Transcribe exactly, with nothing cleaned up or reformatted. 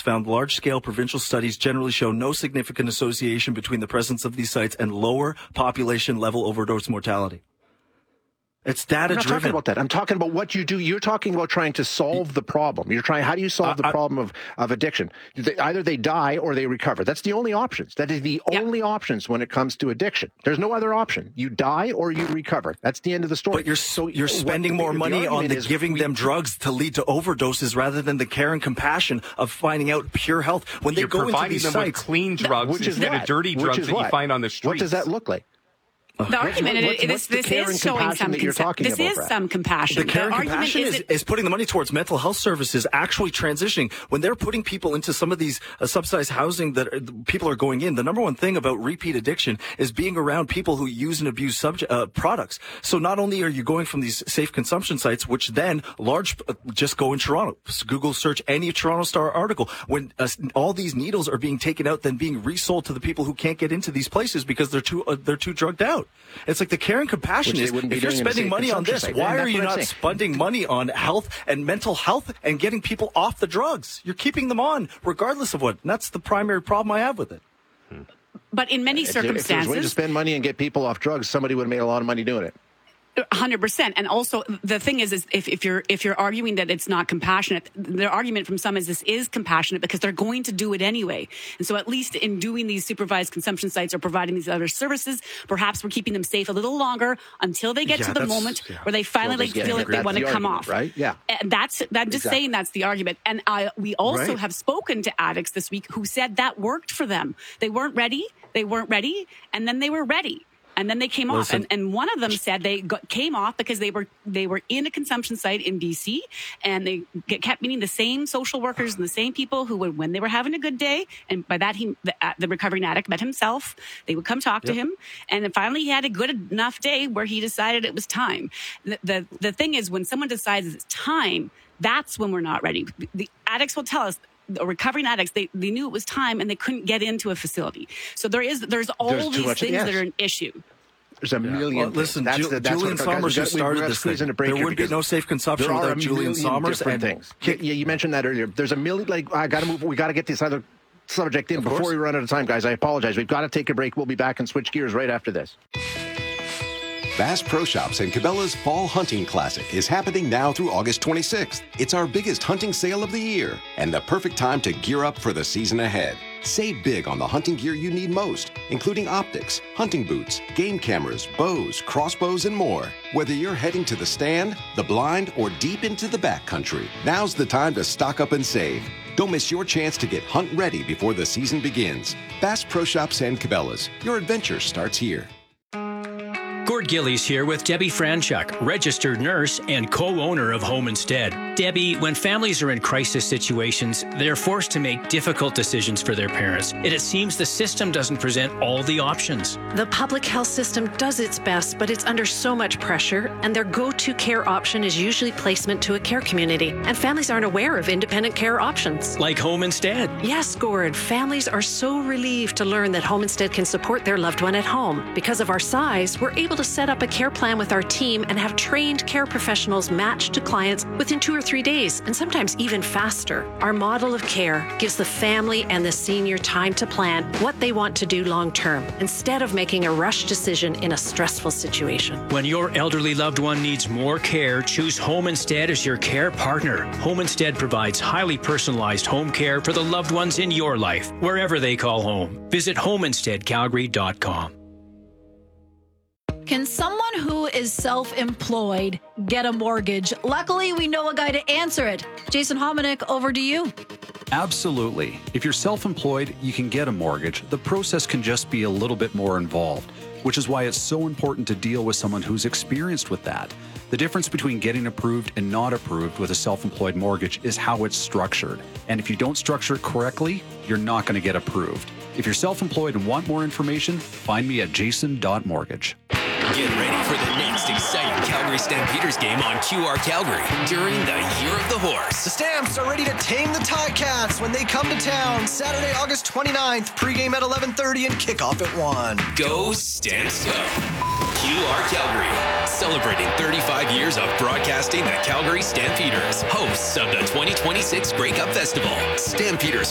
Consultants found large-scale provincial studies generally show no significant association between the presence of these sites and lower population-level overdose mortality. It's data-driven. I'm not talking about that. I'm talking about what you do. You're talking about trying to solve the problem. You're trying, how do you solve the uh, problem of, of addiction? They, either they die or they recover. That's the only options. That is the yep. only options when it comes to addiction. There's no other option. You die or you recover. That's the end of the story. But you're, so, you're spending what, more the, money the on the giving we, them drugs to lead to overdoses rather than the care and compassion of finding out pure health. When they you're go into these them sites, with clean drugs which is instead what? of dirty drugs that you find on the streets. What does that look like? The argument what, what, is this is showing some consa- this about, is Brad? some compassion. The care the and compassion is, is putting the money towards mental health services, actually transitioning. When they're putting people into some of these uh, subsidized housing that are, people are going in, the number one thing about repeat addiction is being around people who use and abuse subject, uh, products. So not only are you going from these safe consumption sites, which then large, uh, just go in Toronto, Google search any Toronto Star article, when uh, all these needles are being taken out, then being resold to the people who can't get into these places because they're too, uh, they're too drugged out. It's like the care and compassion is, if you're spending money on this, why are you not spending money on health and mental health and getting people off the drugs? You're keeping them on, regardless of what. And that's the primary problem I have with it. But in many circumstances... If there's a way to spend money and get people off drugs, somebody would have made a lot of money doing it. one hundred percent. And also, the thing is, is if, if you're if you're arguing that it's not compassionate, the argument from some is this is compassionate because they're going to do it anyway. And so at least in doing these supervised consumption sites or providing these other services, perhaps we're keeping them safe a little longer until they get yeah, to the moment yeah. where they finally well, like, feel like they want to come argument, off. Right? Yeah. And that's that. Just exactly. saying that's the argument. And I, we also right. have spoken to addicts this week who said that worked for them. They weren't ready. They weren't ready. And then they were ready. And then they came Listen. off, and, and one of them said they got, came off because they were they were in a consumption site in B C, and they get, kept meeting the same social workers and the same people who would, when they were having a good day, and by that he the, uh, the recovering addict met himself. They would come talk yep. to him, and then finally he had a good enough day where he decided it was time. The, the the thing is, when someone decides it's time, that's when we're not ready. The addicts will tell us. Or recovering addicts, they, they knew it was time and they couldn't get into a facility. So there is there's all there's these much, things yes. that are an issue. There's a million. Well, listen, that's Ju- the, that's Julian Somers just started this thing. There would be no safe consumption without Julian Somers. And things. Yeah, you mentioned that earlier. There's a million. Like I got to move. We got to get this other subject in of before course. we run out of time, guys. I apologize. We've got to take a break. We'll be back and switch gears right after this. Bass Pro Shops and Cabela's Fall Hunting Classic is happening now through August twenty-sixth. It's our biggest hunting sale of the year and the perfect time to gear up for the season ahead. Save big on the hunting gear you need most, including optics, hunting boots, game cameras, bows, crossbows, and more. Whether you're heading to the stand, the blind, or deep into the backcountry, now's the time to stock up and save. Don't miss your chance to get hunt ready before the season begins. Bass Pro Shops and Cabela's. Your adventure starts here. Gord Gillies here with Debbie Franchuk, registered nurse and co-owner of Home Instead. Debbie, when families are in crisis situations, they're forced to make difficult decisions for their parents, and it seems the system doesn't present all the options. The public health system does its best, but it's under so much pressure, and their go-to care option is usually placement to a care community, and families aren't aware of independent care options. Like Home Instead. Yes, Gord. Families are so relieved to learn that Home Instead can support their loved one at home. Because of our size, we're able to set up a care plan with our team and have trained care professionals matched to clients within two or three days, and sometimes even faster. Our model of care gives the family and the senior time to plan what they want to do long term, instead of making a rush decision in a stressful situation. When your elderly loved one needs more care, choose Home Instead as your care partner. Home Instead provides highly personalized home care for the loved ones in your life, wherever they call home. Visit home instead calgary dot com. Can someone who is self-employed get a mortgage? Luckily, we know a guy to answer it. Jason Hominick, over to you. Absolutely. If you're self-employed, you can get a mortgage. The process can just be a little bit more involved, which is why it's so important to deal with someone who's experienced with that. The difference between getting approved and not approved with a self-employed mortgage is how it's structured. And if you don't structure it correctly, you're not going to get approved. If you're self-employed and want more information, find me at jason dot mortgage. Get ready for the next exciting Calgary Stampeders game on Q R Calgary during the Year of the Horse. The Stamps are ready to tame the Ticats when they come to town. Saturday, August twenty-ninth, pregame at eleven thirty and kickoff at one. Go Stamps go! Q R Calgary, celebrating thirty-five years of broadcasting the Calgary Stampeders, hosts of the twenty twenty-six Grey Cup Festival. Stampeders